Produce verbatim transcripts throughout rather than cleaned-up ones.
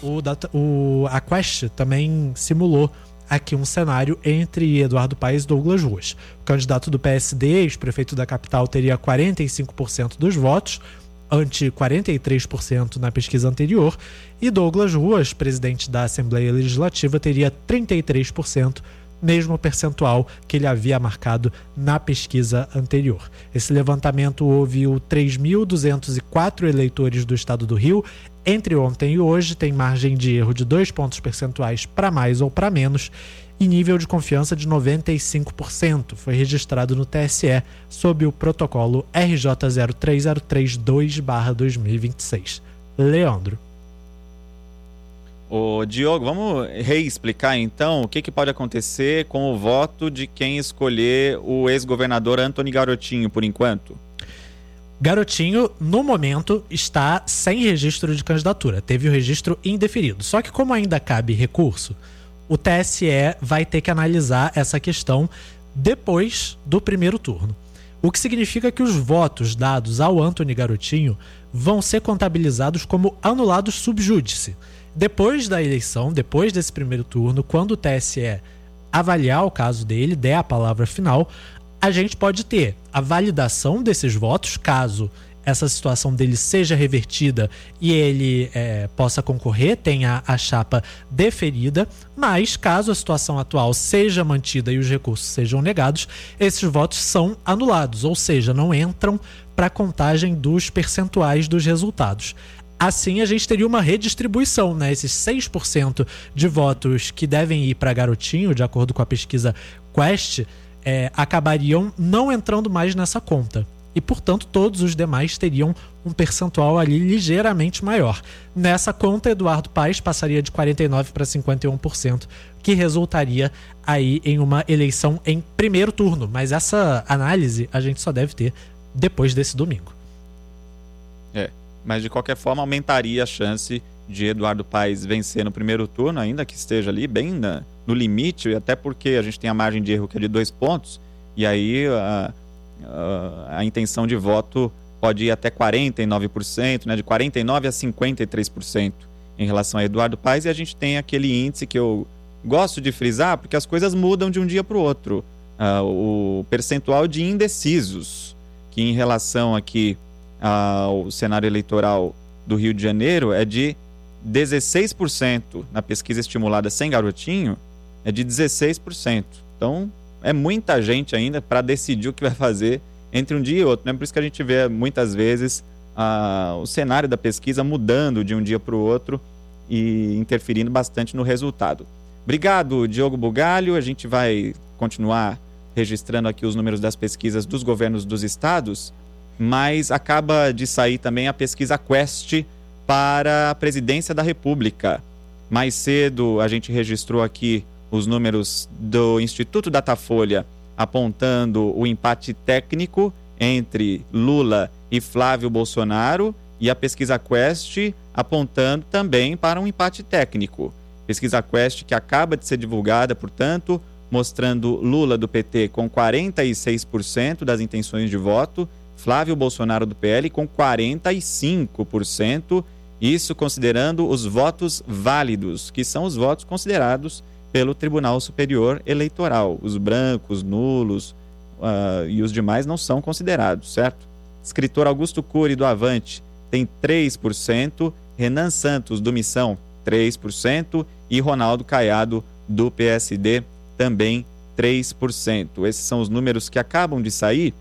o, data, o, a Quest também simulou aqui um cenário entre Eduardo Paes e Douglas Ruas. O candidato do P S D, ex-prefeito da capital, teria quarenta e cinco por cento dos votos, ante quarenta e três por cento na pesquisa anterior, e Douglas Ruas, presidente da Assembleia Legislativa, teria trinta e três por cento, mesmo percentual que ele havia marcado na pesquisa anterior. Esse levantamento ouviu três mil duzentos e quatro eleitores do estado do Rio. Entre ontem e hoje tem margem de erro de dois pontos percentuais para mais ou para menos e nível de confiança de noventa e cinco por cento. Foi registrado no T S E sob o protocolo R J zero três zero três dois barra dois mil e vinte e seis. Leandro. Ô, Diogo, vamos reexplicar então o que, que pode acontecer com o voto de quem escolher o ex-governador Antony Garotinho por enquanto? Garotinho, no momento, está sem registro de candidatura. Teve o registro indeferido. Só que como ainda cabe recurso, o T S E vai ter que analisar essa questão depois do primeiro turno. O que significa que os votos dados ao Antony Garotinho vão ser contabilizados como anulados sub judice. Depois da eleição, depois desse primeiro turno, quando o T S E avaliar o caso dele, der a palavra final, a gente pode ter a validação desses votos, caso essa situação dele seja revertida e ele é, possa concorrer, tenha a chapa deferida, mas caso a situação atual seja mantida e os recursos sejam negados, esses votos são anulados, ou seja, não entram para a contagem dos percentuais dos resultados. Assim, a gente teria uma redistribuição, né? Esses seis por cento de votos que devem ir para Garotinho, de acordo com a pesquisa Quest, é, acabariam não entrando mais nessa conta. E, portanto, todos os demais teriam um percentual ali ligeiramente maior. Nessa conta, Eduardo Paes passaria de quarenta e nove por cento para cinquenta e um por cento, que resultaria aí em uma eleição em primeiro turno. Mas essa análise a gente só deve ter depois desse domingo. É. Mas, de qualquer forma, aumentaria a chance de Eduardo Paes vencer no primeiro turno, ainda que esteja ali bem na, no limite, até porque a gente tem a margem de erro que é de dois pontos, e aí a, a, a intenção de voto pode ir até quarenta e nove por cento, né, de quarenta e nove por cento a cinquenta e três por cento em relação a Eduardo Paes, e a gente tem aquele índice que eu gosto de frisar, porque as coisas mudam de um dia para o outro. Uh, o percentual de indecisos, que em relação aqui ao cenário eleitoral do Rio de Janeiro é de dezesseis por cento, na pesquisa estimulada sem Garotinho é de dezesseis por cento. Então é muita gente ainda para decidir o que vai fazer entre um dia e outro, né? Por isso que a gente vê muitas vezes ah, o cenário da pesquisa mudando de um dia para o outro e interferindo bastante no resultado. Obrigado, Diogo Bugalho. A gente vai continuar registrando aqui os números das pesquisas dos governos dos estados, mas acaba de sair também a pesquisa Quest para a presidência da República. Mais cedo a gente registrou aqui os números do Instituto Datafolha apontando o empate técnico entre Lula e Flávio Bolsonaro, e a pesquisa Quest apontando também para um empate técnico. Pesquisa Quest que acaba de ser divulgada, portanto, mostrando Lula do P T com quarenta e seis por cento das intenções de voto, Flávio Bolsonaro do P L com quarenta e cinco por cento, isso considerando os votos válidos, que são os votos considerados pelo Tribunal Superior Eleitoral. Os brancos, nulos uh, e os demais não são considerados, certo? Escritor Augusto Cury do Avante tem três por cento, Renan Santos do Missão três por cento e Ronaldo Caiado do P S D também três por cento. Esses são os números que acabam de sair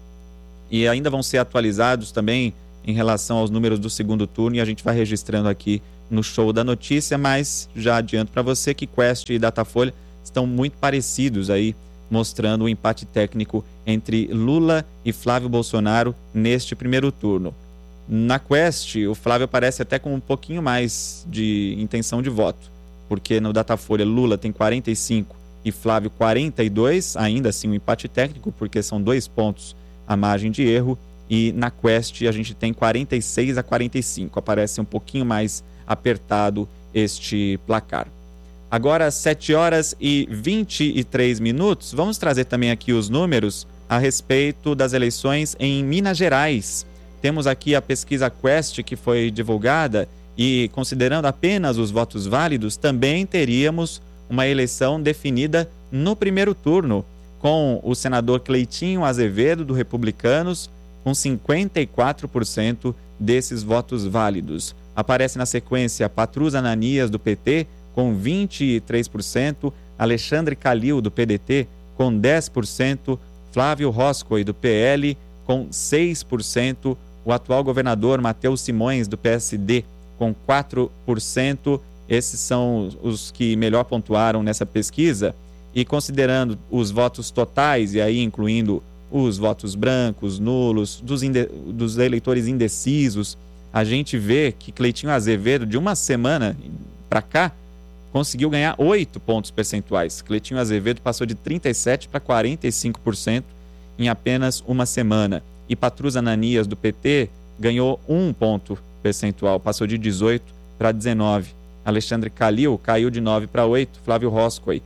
e ainda vão ser atualizados também em relação aos números do segundo turno, e a gente vai registrando aqui no Show da Notícia, mas já adianto para você que Quest e Datafolha estão muito parecidos aí, mostrando o empate técnico entre Lula e Flávio Bolsonaro neste primeiro turno. Na Quest, o Flávio aparece até com um pouquinho mais de intenção de voto, porque no Datafolha Lula tem quarenta e cinco e Flávio quarenta e dois, ainda assim um empate técnico, porque são dois pontos a margem de erro, e na Quest a gente tem quarenta e seis a quarenta e cinco, aparece um pouquinho mais apertado este placar. Agora, sete horas e vinte e três minutos, vamos trazer também aqui os números a respeito das eleições em Minas Gerais. Temos aqui a pesquisa Quest que foi divulgada E considerando apenas os votos válidos, também teríamos uma eleição definida no primeiro turno, com o senador Cleitinho Azevedo, do Republicanos, com cinquenta e quatro por cento desses votos válidos. Aparece na sequência Patrus Ananias, do P T, com vinte e três por cento, Alexandre Calil, do P D T, com dez por cento, Flávio Roscoe, do P L, com seis por cento, o atual governador Matheus Simões, do P S D, com quatro por cento. Esses são os que melhor pontuaram nessa pesquisa. E considerando os votos totais, e aí incluindo os votos brancos, nulos, dos, inde... dos eleitores indecisos, a gente vê que Cleitinho Azevedo, de uma semana para cá, conseguiu ganhar oito pontos percentuais. Cleitinho Azevedo passou de trinta e sete por cento para quarenta e cinco por cento em apenas uma semana. E Patrus Ananias, do P T, ganhou um ponto percentual, passou de dezoito para dezenove. Alexandre Calil caiu de nove para oito. Flávio Roscoe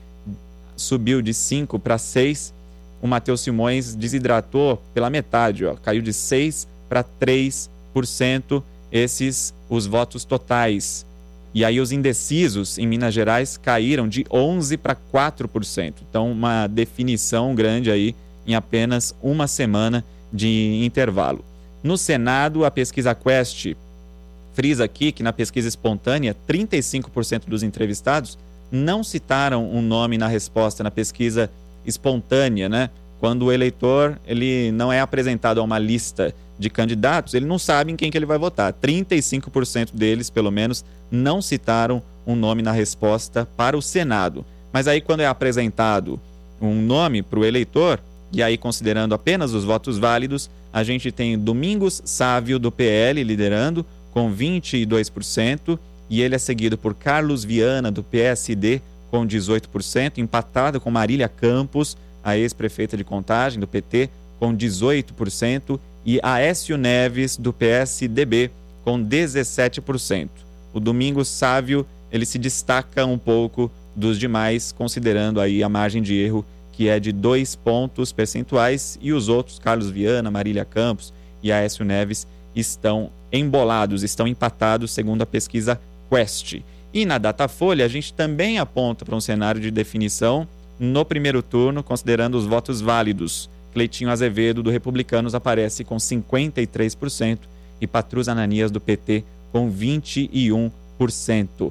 subiu de cinco para seis. O Matheus Simões desidratou pela metade, ó, caiu de seis para três por cento. Esses os votos totais. E aí os indecisos em Minas Gerais caíram de onze para quatro por cento. Então uma definição grande aí em apenas uma semana de intervalo. No Senado, a pesquisa Quest frisa aqui que na pesquisa espontânea, trinta e cinco por cento dos entrevistados não citaram um nome na resposta na pesquisa espontânea, né? Quando o eleitor ele não é apresentado a uma lista de candidatos, ele não sabe em quem que ele vai votar. trinta e cinco por cento deles, pelo menos, não citaram um nome na resposta para o Senado. Mas aí quando é apresentado um nome para o eleitor, e aí considerando apenas os votos válidos, a gente tem Domingos Sávio, do P L, liderando com vinte e dois por cento, e ele é seguido por Carlos Viana, do P S D, com dezoito por cento, empatado com Marília Campos, a ex-prefeita de Contagem, do P T, com dezoito por cento, e Aécio Neves, do P S D B, com dezessete por cento. O Domingos Sávio, ele se destaca um pouco dos demais, considerando aí a margem de erro, que é de dois pontos percentuais, e os outros, Carlos Viana, Marília Campos e Aécio Neves, estão embolados, estão empatados, segundo a pesquisa Quest. E na Datafolha, a gente também aponta para um cenário de definição no primeiro turno, considerando os votos válidos. Cleitinho Azevedo, do Republicanos, aparece com cinquenta e três por cento e Patrus Ananias, do P T, com vinte e um por cento.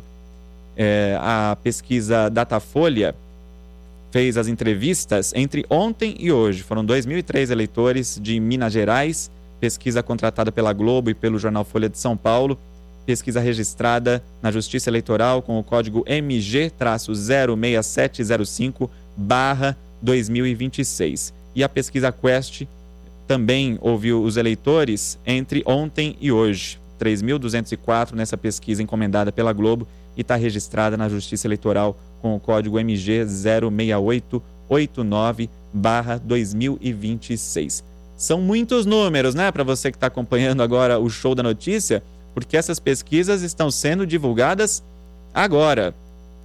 É, a pesquisa Datafolha fez as entrevistas entre ontem e hoje. Foram dois mil e três eleitores de Minas Gerais, pesquisa contratada pela Globo e pelo jornal Folha de São Paulo, pesquisa registrada na Justiça Eleitoral com o código M G zero seis sete zero cinco barra dois mil e vinte e seis. E a pesquisa Quest também ouviu os eleitores entre ontem e hoje. três mil duzentos e quatro nessa pesquisa encomendada pela Globo e está registrada na Justiça Eleitoral com o código M G zero seis oito oito nove barra dois mil e vinte e seis. São muitos números, né, para você que está acompanhando agora o Show da Notícia, porque essas pesquisas estão sendo divulgadas agora,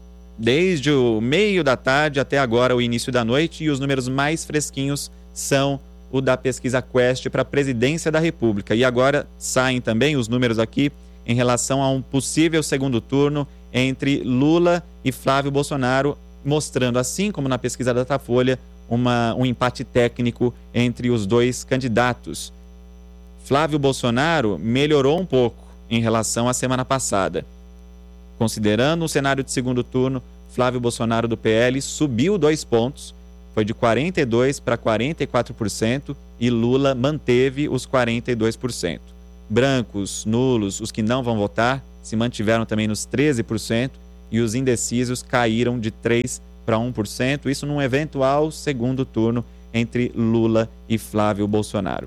desde o meio da tarde até agora o início da noite, e os números mais fresquinhos são o da pesquisa Quest para a presidência da República. E agora saem também os números aqui em relação a um possível segundo turno entre Lula e Flávio Bolsonaro, mostrando, assim como na pesquisa Datafolha, uma, um empate técnico entre os dois candidatos. Flávio Bolsonaro melhorou um pouco em relação à semana passada. Considerando o cenário de segundo turno, Flávio Bolsonaro, do P L, subiu dois pontos, foi de quarenta e dois por cento para quarenta e quatro por cento, e Lula manteve os quarenta e dois por cento. Brancos, nulos, os que não vão votar, se mantiveram também nos treze por cento, e os indecisos caíram de três por cento para um por cento, isso num eventual segundo turno entre Lula e Flávio Bolsonaro.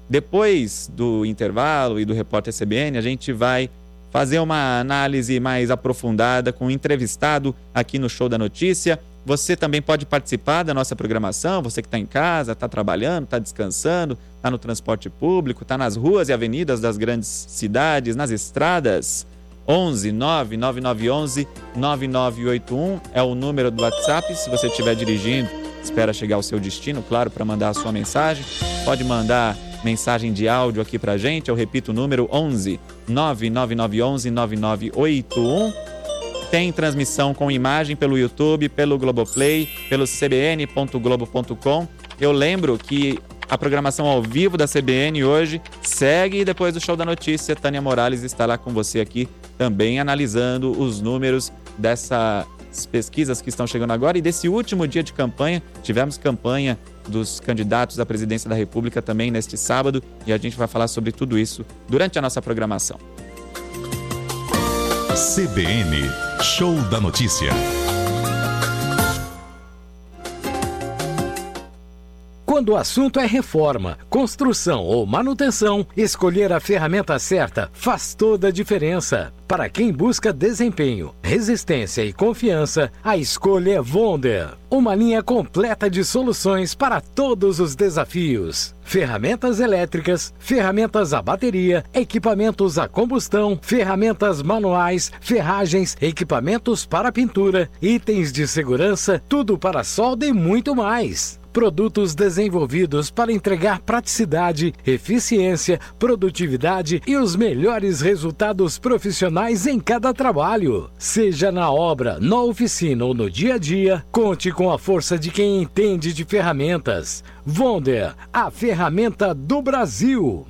Depois do intervalo e do Repórter C B N, a gente vai fazer uma análise mais aprofundada com um entrevistado aqui no Show da Notícia. Você também pode participar da nossa programação, você que está em casa, está trabalhando, está descansando, está no transporte público, está nas ruas e avenidas das grandes cidades, nas estradas. onze nove nove nove um um nove nove oito um é o número do WhatsApp. Se você estiver dirigindo, espera chegar ao seu destino, claro, para mandar a sua mensagem. Pode mandar mensagem de áudio aqui pra gente, eu repito o número onze nove nove nove um um nove nove oito um. Tem transmissão com imagem pelo YouTube, pelo Globoplay, pelo c b n ponto globo ponto com. Eu lembro que a programação ao vivo da C B N hoje segue depois do Show da Notícia. Tânia Morales estará com você aqui também analisando os números dessas pesquisas que estão chegando agora e desse último dia de campanha. Tivemos campanha dos candidatos à presidência da República também neste sábado e a gente vai falar sobre tudo isso durante a nossa programação. C B N Show da Notícia. Quando o assunto é reforma, construção ou manutenção, escolher a ferramenta certa faz toda a diferença. Para quem busca desempenho, resistência e confiança, a escolha é Wonder. Uma linha completa de soluções para todos os desafios. Ferramentas elétricas, ferramentas a bateria, equipamentos a combustão, ferramentas manuais, ferragens, equipamentos para pintura, itens de segurança, tudo para solda e muito mais. Produtos desenvolvidos para entregar praticidade, eficiência, produtividade e os melhores resultados profissionais em cada trabalho. Seja na obra, na oficina ou no dia a dia, conte com a força de quem entende de ferramentas. Wonder, a ferramenta do Brasil.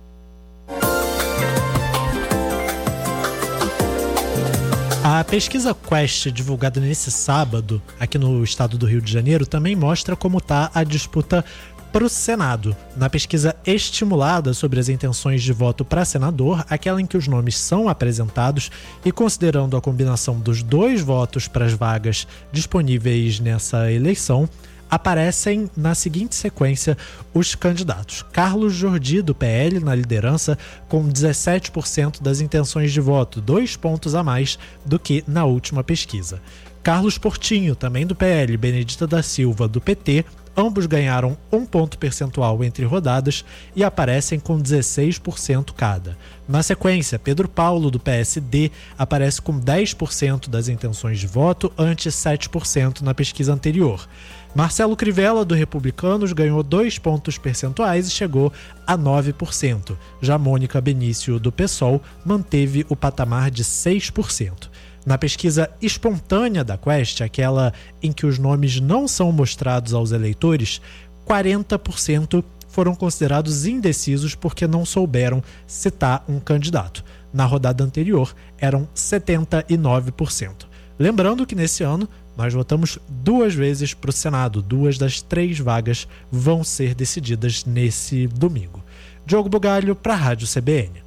A pesquisa Quest, divulgada nesse sábado, aqui no estado do Rio de Janeiro, também mostra como está a disputa para o Senado. Na pesquisa estimulada sobre as intenções de voto para senador, aquela em que os nomes são apresentados e considerando a combinação dos dois votos para as vagas disponíveis nessa eleição, aparecem na seguinte sequência os candidatos. Carlos Jordi, do P L, na liderança, com dezessete por cento das intenções de voto, dois pontos a mais do que na última pesquisa. Carlos Portinho, também do P L, Benedita da Silva, do P T, ambos ganharam um ponto percentual entre rodadas e aparecem com dezesseis por cento cada. Na sequência, Pedro Paulo, do P S D, aparece com dez por cento das intenções de voto, ante sete por cento na pesquisa anterior. Marcelo Crivella, do Republicanos, ganhou dois pontos percentuais e chegou a nove por cento. Já Mônica Benício, do PSOL, manteve o patamar de seis por cento. Na pesquisa espontânea da Quest, aquela em que os nomes não são mostrados aos eleitores, quarenta por cento foram considerados indecisos porque não souberam citar um candidato. Na rodada anterior, eram setenta e nove por cento. Lembrando que nesse ano nós votamos duas vezes para o Senado. Duas das três vagas vão ser decididas nesse domingo. Diogo Bugalho para a Rádio C B N.